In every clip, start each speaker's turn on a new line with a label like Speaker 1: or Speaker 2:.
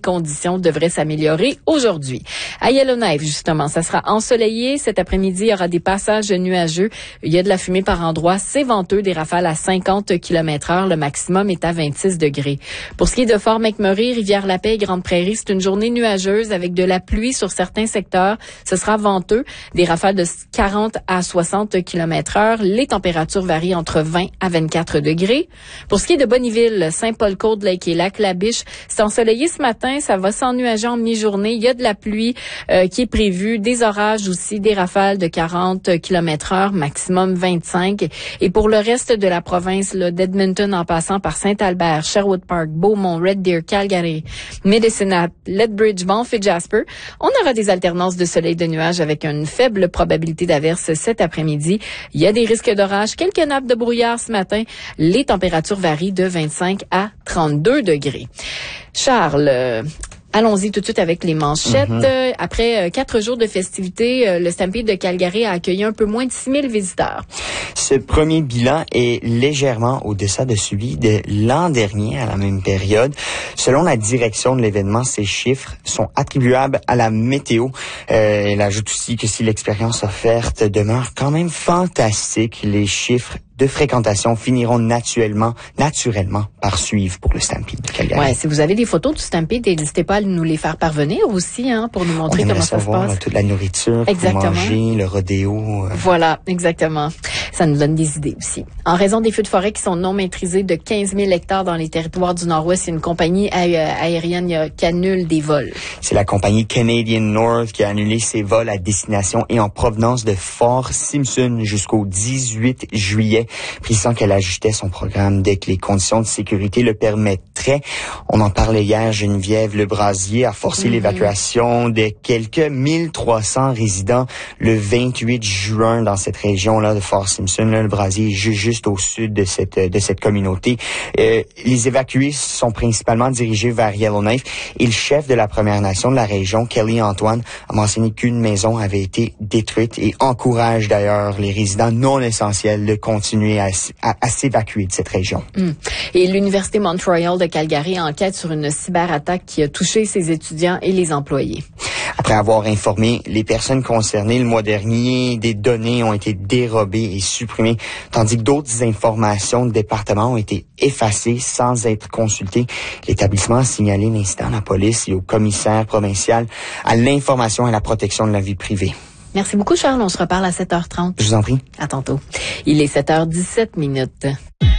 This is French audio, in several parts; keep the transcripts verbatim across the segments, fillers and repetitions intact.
Speaker 1: conditions devraient s'améliorer aujourd'hui. À Yellowknife, justement, ça sera ensoleillé. Cet après-midi, il y aura des passages nuageux. Il y a de la fumée par endroits. C'est venteux, des rafales à cinquante kilomètres heure. Le maximum est à vingt-six degrés. Pour ce qui est de Fort McMurray, Rivière-la-Paix et Grande-Prairie, c'est une journée nuageuse avec de la pluie sur certains secteurs. Ce sera venteux. Des rafales de quarante à soixante kilomètres heure. Les températures varient entre vingt à vingt-quatre degrés. Pour ce qui est de Bonnyville, Saint-Paul-Cold Lake et Lac-La-Biche, c'est ensoleillé ce matin. Ça va s'ennuager en mi-journée. Il y a de la pluie euh, qui est prévue. Des orages aussi, des rafales de quarante kilomètres heure, maximum vingt-cinq. Et pour le reste de la province, là, d'Edmonton en passant par Saint-Albert, Sherwood Park, Beaumont, Red Deer, Calgary, Medicine Hat, Lethbridge, Banff et Jasper, on aura des alternances de soleil et de nuages avec une faible probabilité d'averse cet après-midi. Il y a des risques d'orage, quelques nappes de brouillard ce matin. Les températures varient de vingt-cinq à trente-deux degrés. Charles, euh, allons-y tout de suite avec les manchettes. Mm-hmm. Après euh, quatre jours de festivités, euh, le Stampede de Calgary a accueilli un peu moins de six mille visiteurs.
Speaker 2: Ce premier bilan est légèrement au-deçà de celui de l'an dernier à la même période. Selon la direction de l'événement, ces chiffres sont attribuables à la météo. Euh, elle ajoute aussi que si l'expérience offerte demeure quand même fantastique, les chiffres de fréquentation finiront naturellement, naturellement par suivre pour le Stampede de Calgary.
Speaker 1: Ouais, si vous avez des photos du Stampede, n'hésitez pas à nous les faire parvenir aussi, hein, pour nous montrer comment ça se passe.
Speaker 2: Là, toute la nourriture, exactement. Pour manger, le rodéo. Euh...
Speaker 1: Voilà, exactement. Ça nous donne des idées aussi. En raison des feux de forêt qui sont non maîtrisés de quinze mille hectares dans les territoires du Nord-Ouest, il y a une compagnie aérienne qui annule des vols.
Speaker 2: C'est la compagnie Canadian North qui a annulé ses vols à destination et en provenance de Fort Simpson jusqu'au dix-huit juillet. Précisant qu'elle ajustait son programme dès que les conditions de sécurité le permettraient. On en parlait hier, Geneviève Lebrasier a forcé mm-hmm. l'évacuation de quelques mille trois cents résidents le vingt-huit juin dans cette région-là de Fort Simpson. Là, le Brasier est juste, juste au sud de cette de cette communauté. Euh, les évacués sont principalement dirigés vers Yellowknife et le chef de la Première Nation de la région, Kelly Antoine, a mentionné qu'une maison avait été détruite et encourage d'ailleurs les résidents non essentiels de continuer À, à, à s'évacuer de cette région.
Speaker 1: Mmh. Et l'Université Mount-Royal de Calgary enquête sur une cyberattaque qui a touché ses étudiants et les employés.
Speaker 2: Après avoir informé les personnes concernées le mois dernier, des données ont été dérobées et supprimées, tandis que d'autres informations de département ont été effacées sans être consultées. L'établissement a signalé l'incident à la police et au commissaire provincial à l'information et à la protection de la vie privée.
Speaker 1: Merci beaucoup, Charles. On se reparle à sept heures trente.
Speaker 2: Je vous en prie.
Speaker 1: À tantôt. Il est sept heures dix-sept minutes.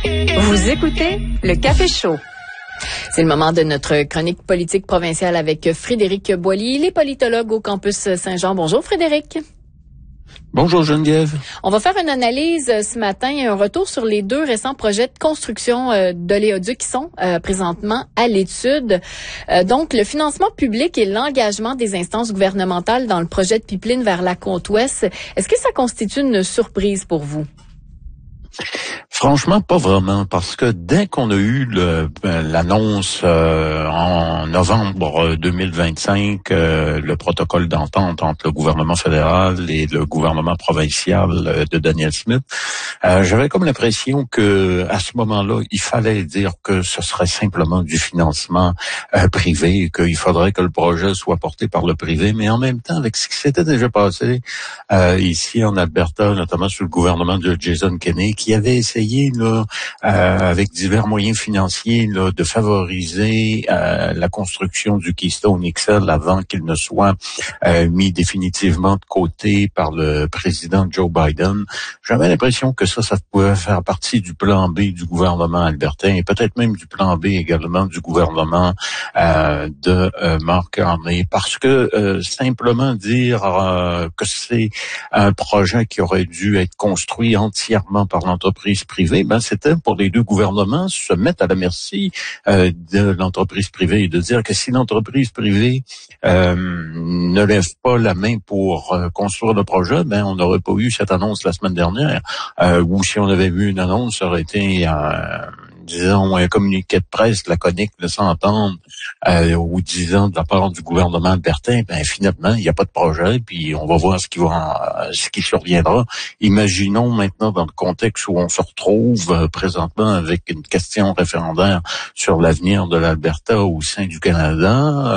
Speaker 3: Vous écoutez le Café Chaud.
Speaker 1: C'est le moment de notre chronique politique provinciale avec Frédéric Boilly. Il est politologue au campus Saint-Jean. Bonjour, Frédéric.
Speaker 4: Bonjour Geneviève.
Speaker 1: On va faire une analyse euh, ce matin et un retour sur les deux récents projets de construction euh, d'oléoducs qui sont euh, présentement à l'étude. Euh, donc, le financement public et l'engagement des instances gouvernementales dans le projet de pipeline vers la côte ouest, est-ce que ça constitue une surprise pour vous?
Speaker 4: Franchement, pas vraiment, parce que dès qu'on a eu le, l'annonce euh, en novembre deux mille vingt-cinq, euh, le protocole d'entente entre le gouvernement fédéral et le gouvernement provincial de Danielle Smith, euh, j'avais comme l'impression que à ce moment-là, il fallait dire que ce serait simplement du financement euh, privé, qu'il faudrait que le projet soit porté par le privé, mais en même temps, avec ce qui s'était déjà passé euh, ici en Alberta, notamment sous le gouvernement de Jason Kenney, qui avait essayé Là, euh, avec divers moyens financiers là, de favoriser euh, la construction du Keystone X L avant qu'il ne soit euh, mis définitivement de côté par le président Joe Biden. J'avais l'impression que ça, ça pouvait faire partie du plan B du gouvernement albertain et peut-être même du plan B également du gouvernement euh, de euh, Mark Carney, parce que euh, simplement dire euh, que c'est un projet qui aurait dû être construit entièrement par l'entreprise privée, ben c'était pour les deux gouvernements se mettre à la merci euh, de l'entreprise privée et de dire que si l'entreprise privée euh, ne lève pas la main pour euh, construire le projet, ben on n'aurait pas eu cette annonce la semaine dernière. Euh, ou si on avait vu une annonce, ça aurait été euh, disons, un communiqué de presse laconique laissant entendre euh, ou disant de la part du gouvernement albertain, ben finalement, il n'y a pas de projet, puis on va voir ce qui va, ce qui surviendra. Imaginons maintenant dans le contexte où on se retrouve euh, présentement avec une question référendaire sur l'avenir de l'Alberta au sein du Canada.